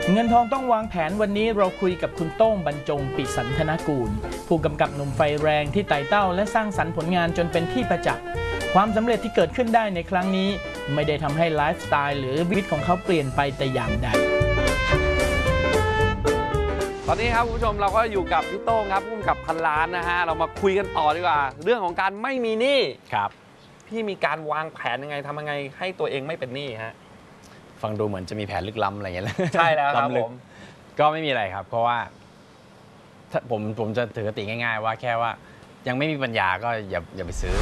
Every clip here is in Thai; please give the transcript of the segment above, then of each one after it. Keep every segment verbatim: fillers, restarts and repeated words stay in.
เงินทองต้องวางแผนวันนี้เราคุยกับคุณโต้งบรรจงปิสันธนกูลผู้กำกับหนุ่มไฟแรงที่ไต่เต้าและสร้างสรรค์ผลงานจนเป็นที่ประจักษ์ความสำเร็จที่เกิดขึ้นได้ในครั้งนี้ไม่ได้ทำให้ไลฟ์สไตล์หรือชีวิตของเขาเปลี่ยนไปแต่อย่างใดตอนนี้ครับคุณผู้ชมเราก็อยู่กับพี่โต้งครับผู้กำกับพันล้านนะฮะเรามาคุยกันต่อดีกว่าเรื่องของการไม่มีหนี้ครับพี่มีการวางแผนยังไงทำยังไงให้ตัวเองไม่เป็นหนี้ฮะฟังดูเหมือนจะมีแผนลึกล้ำอะไรอย่างเงี้ยใช่แล้วครับผมก็ไม่มีอะไรครับเพราะว่าถ้าผมผมจะถือคติง่ายๆว่าแค่ว่ายังไม่มีปัญญาก็อย่าอย่าไปซื้อ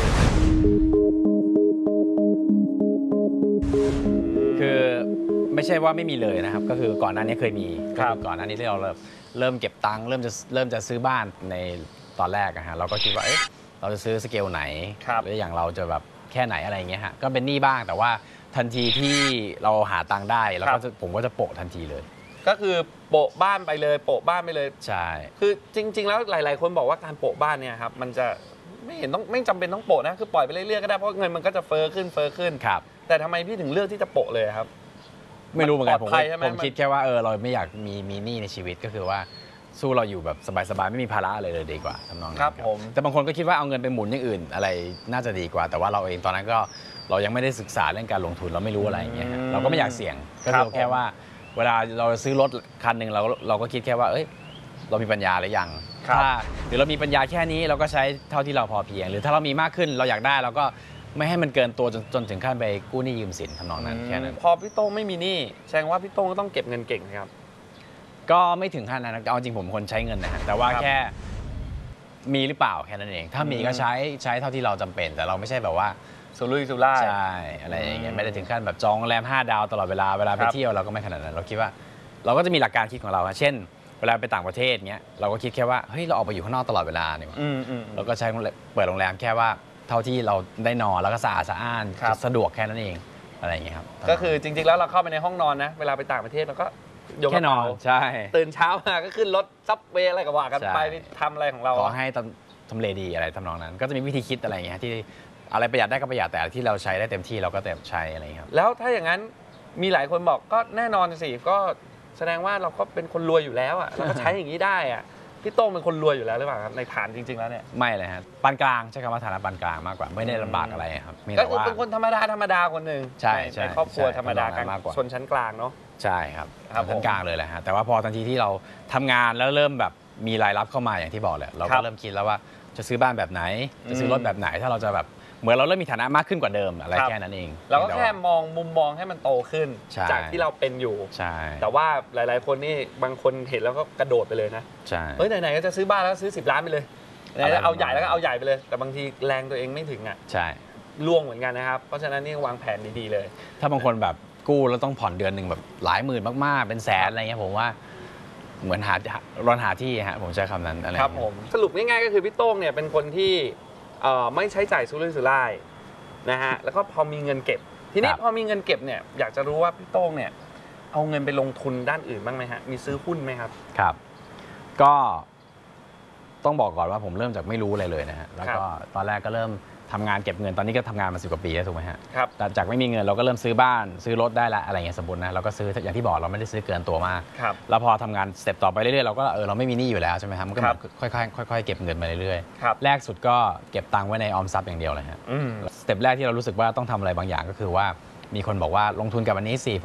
คือไม่ใช่ว่าไม่มีเลยนะครับก็คือก่อนหน้านี้เคยมีก็คือก่อนหน้านี้ที่เราเริ่มเก็บตังค์เริ่มจะเริ่มจะซื้อบ้านในตอนแรกอะฮะเราก็คิดว่าเอ๊ะเราจะซื้อสเกลไหนหรืออย่างเราจะแบบแค่ไหนอะไรเงี้ยฮะก็เป็นหนี้บ้างแต่ว่าทันทีที่เราหาตังค์ได้แล้วก็ผมก็จะโปะทันทีเลยก็คือโปะบ้านไปเลยโปะบ้านไปเลยใช่คือจริงๆแล้วหลายๆคนบอกว่าการโปะบ้านเนี่ยครับมันจะไม่เห็นต้องไม่จำเป็นต้องโปะนะคือปล่อยไปเรื่อยๆก็ได้เพราะเงินมันก็จะเฟ้อขึ้นเฟ้อขึ้นครับแต่ทำไมพี่ถึงเลือกที่จะโปะเลยครับไม่รู้เหมือนกันผมผมคิดแค่ว่าเออเราไม่อยากมีมีหนี้ในชีวิตก็คือว่าสู้เราอยู่แบบสบายๆไม่มีภาระอะไรเลยดีกว่าทำนองนั้นครับผมแต่บางคนก็คิดว่าเอาเงินไปหมุนอย่างอื่นอะไรน่าจะดีกว่าแต่ว่าเราเองตอนนั้นก็เรายังไม่ได้ศึกษาเรื่องการลงทุนเราไม่รู้อะไรอย่างเงี้ยเราก็ไม่อยากเสี่ยงก็คือแค่ว่าเวลาเราซื้อรถคันหนึ่งเราเราก็คิดแค่ว่าเอ้ยเรามีปัญญาหรือยังถ้าหรือเรามีปัญญาแค่นี้เราก็ใช้เท่าที่เราพอเพียงหรือถ้าเรามีมากขึ้นเราอยากได้เราก็ไม่ให้มันเกินตัวจนจนถึงขั้นไปกู้หนี้ยืมสินทำนองนั้นแค่นั้นพอพี่โต้งไม่มีหนี้แสดงว่าพี่โต้งก็ต้องเก็บเงินเก่งครับก็ไม่ถึงขั้นนั้นเอาจริงผมคนใช้เงินนะฮะแต่ว่าแค่มีหรือเปล่าแค่นั้นเองถ้ามีก็ใช้ใช้เท่าที่เราจำเป็นแต่เราไม่ใช่แบบว่าสุรุ่ยสุร่ายใช่อะไรอย่างเงี้ยไม่ได้ถึงขั้นแบบจองโรงแรมห้าดาวตลอดเวลาเวลาไปเที่ยวเราก็ไม่ขนาดนั้นเราคิดว่าเราก็จะมีหลักการคิดของเราเช่นเวลาไปต่างประเทศเงี้ยเราก็คิดแค่ว่าเฮ้ยเราออกไปอยู่ข้างนอกตลอดเวลาเนี่ยเราก็ใช้เปิดโรงแรมแค่ว่าเท่าที่เราได้นอนแล้วก็สะอาดสะอ้านสะดวกแค่นั้นเองอะไรอย่างเงี้ยครับก็คือจริงๆแล้วเราเข้าไปในห้องนอนนะเวลาไปต่างประเทศเราก็แค่นอนใช่ตื่นเช้ามาก็ขึ้นรถซับเวย์อะไรก็ว่ากันไปทำอะไรของเราขอให้ทำเลดีอะไรทำนองนั้นก็จะมีวิธีคิดอะไรอย่างเงี้ยที่อะไรประหยัดได้ก็ประหยัดแต่ที่เราใช้ได้เต็มที่เราก็เต็มใช้อะไรอย่างเงี้ยครับแล้วถ้าอย่างนั้นมีหลายคนบอกก็แน่นอนสิก็แสดงว่าเราก็เป็นคนรวยอยู่แล้วอ่ะเราก็ใช้อย่างนี้ได้อ่ะพี่โต้งเป็นคนรวยอยู่แล้วหรือเปล่าครับในฐานจริงๆแล้วเนี่ยไม่เลยครับปานกลางใช้คำว่าฐานะปานกลางมากกว่าไม่ได้ลำบากอะไรครับก็คือเป็นคนธรรมดาธรรมดาคนหนึ่งใช่ในครอบครัวธรรมดากลางชนชั้นกลางเนาะใช่ครับชั้นกลางเลยแหละฮะแต่ว่าพอทันทีที่เราทำงานแล้วเริ่มแบบมีรายรับเข้ามาอย่างที่บอกแหละเราก็เริ่มคิดแล้วว่าจะซื้อบ้านแบบไหนจะซื้อรถแบบไหนถ้าเราจะแบบเหมือนเราเริ่มมีฐานะมากขึ้นกว่าเดิมอะไรแค่นั้นเองเราก็แค่มองมุมมองให้มันโตขึ้นจากที่เราเป็นอยู่ใช่แต่ว่าหลายๆคนนี่บางคนเห็นแล้วก็กระโดดไปเลยนะใช่เฮ้ยไหนๆก็จะซื้อบ้านแล้วซื้อสิบล้านไปเลยเอาใหญ่แล้วก็เอาใหญ่ไปเลยแต่บางทีแรงตัวเองไม่ถึงอ่ะใช่ล่วงเหมือนกันนะครับเพราะฉะนั้นนี่วางแผนดีๆเลยถ้าบางคนแบบกู้แล้วต้องผ่อนเดือนหนึ่งแบบหลายหมื่นมากๆเป็นแสนอะไรเงี้ยผมว่าเหมือนหารอนหาที่ฮะผมใช้คำนั้นอะไรครับผมสรุปง่ายๆก็คือพี่โต้งเนี่ยเป็นคนที่ไม่ใช้จ่ายสุรุ่ยสุร่ายนะฮะแล้วก็พอมีเงินเก็บทีนี้พอมีเงินเก็บเนี่ยอยากจะรู้ว่าพี่โต้งเนี่ยเอาเงินไปลงทุนด้านอื่นบ้างไหมฮะมีซื้อหุ้นไหมครับครับก็ต้องบอกก่อนว่าผมเริ่มจากไม่รู้อะไรเลยนะฮะแล้วก็ตอนแรกก็เริ่มทำงานเก็บเงินตอนนี้ก็ทำงานมาสิบกว่าปีแล้วถูกไหมฮะครับจากไม่มีเงินเราก็เเริ่มซื้อบ้านซื้อรถได้ละอะไรเงี้ยสมบูรณ์นะเราก็ซื้ออย่างที่บอกเราไม่ได้ซื้อเกินตัวมากแล้วพอทำงานสเต็ปต่อไปเรื่อยๆเราก็เออเราไม่มีหนี้อยู่แล้วใช่ไหมครับมันก็ค่อยๆค่อยๆเก็บเงินมาเรื่อยๆแรกสุดก็เก็บตังค์ไว้ในออมทรัพย์อย่างเดียวเลยฮะสเต็ปแรกที่เรารู้สึกว่าต้องทำอะไรบางอย่างก็คือว่ามีคนบอกว่าลงทุนกับอันนี้สิ